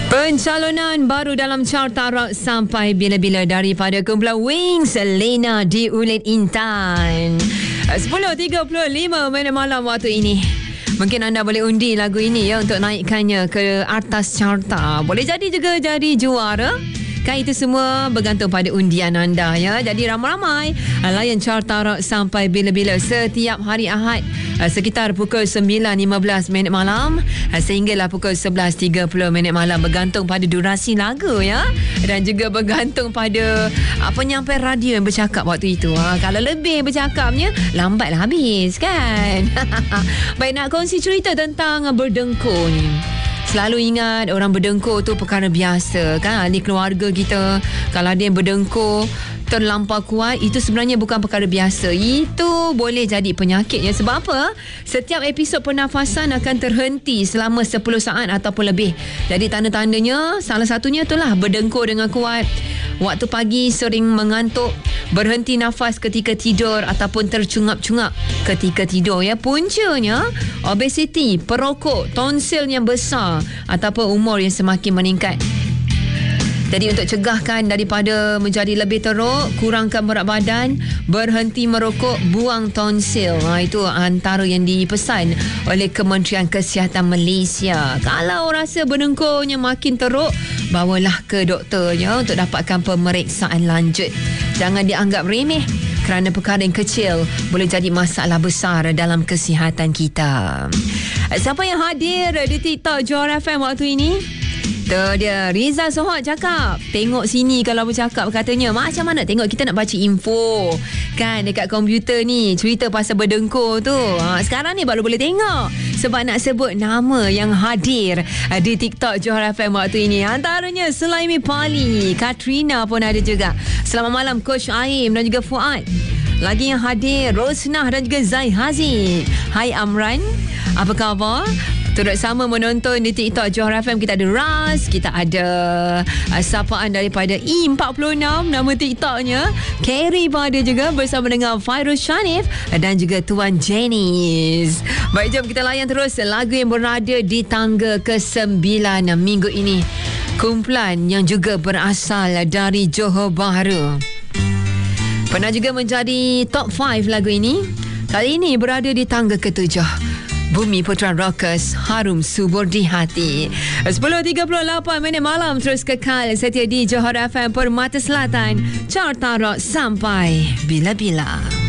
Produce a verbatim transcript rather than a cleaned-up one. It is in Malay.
Pencalonan baru dalam carta rock sampai bila-bila daripada kumpulan Wings, Lena di Ulit Intan. sepuluh tiga puluh lima minit malam waktu ini. Mungkin anda boleh undi lagu ini ya untuk naikkannya ke atas carta. Boleh jadi juga jadi juara. Kan itu semua bergantung pada undian anda ya. Jadi ramai-ramai layan carta rock sampai bila-bila setiap hari Ahad sekitar pukul sembilan lima belas minit malam sehinggalah pukul sebelas tiga puluh minit malam, bergantung pada durasi lagu ya, dan juga bergantung pada uh, penyampai radio yang bercakap waktu itu. Ha, kalau lebih bercakapnya lambatlah habis kan. Baik, nak kongsi cerita tentang berdengkur ni. Selalu ingat orang berdengkur tu perkara biasa kan. Ahli keluarga kita kalau ada yang berdengkur terlampau kuat, itu sebenarnya bukan perkara biasa. Itu boleh jadi penyakit ya. Sebab apa? Setiap episod pernafasan akan terhenti selama sepuluh saat ataupun lebih. Jadi tanda-tandanya salah satunya itulah berdengkur dengan kuat. Waktu pagi sering mengantuk, berhenti nafas ketika tidur ataupun tercungap-cungap ketika tidur ya. Puncanya obesiti, perokok, tonsil yang besar ataupun umur yang semakin meningkat. Jadi untuk cegahkan daripada menjadi lebih teruk, kurangkan berat badan, berhenti merokok, buang tonsil. Ha, itu antara yang dipesan oleh Kementerian Kesihatan Malaysia. Kalau rasa berdengkurnya makin teruk, bawalah ke doktornya untuk dapatkan pemeriksaan lanjut. Jangan dianggap remeh kerana perkara yang kecil boleh jadi masalah besar dalam kesihatan kita. Siapa yang hadir di TikTok Johor F M waktu ini? Tu dia, Rizal Sohot cakap, tengok sini kalau bercakap katanya. Macam mana tengok, kita nak baca info kan dekat komputer ni, cerita pasal berdengkur tu. Ha, sekarang ni baru boleh tengok sebab nak sebut nama yang hadir di TikTok Johor F M waktu ini. Antaranya Sulaimi Pali, Katrina pun ada juga. Selamat malam Coach Aim dan juga Fuad. Lagi yang hadir Rosnah dan juga Zai Haziq. Hai Amran, apa khabar? Turut sama menonton di TikTok Johor F M. Kita ada Ras, kita ada uh, sapaan daripada E empat puluh enam, nama TikToknya. Carrie pun ada juga bersama dengan Fairuz Shanif dan juga Tuan Janice. Baik, jom kita layan terus lagu yang berada di tangga kesembilan minggu ini. Kumpulan yang juga berasal dari Johor Bahru. Pernah juga menjadi top lima lagu ini. Kali ini berada di tangga ketujuh. Bumi Putra Rockers, Harum Subur di Hati. sepuluh tiga puluh lapan minit malam, terus kekal setia di Johor F M Permata Selatan. Carta Rock sampai bila-bila.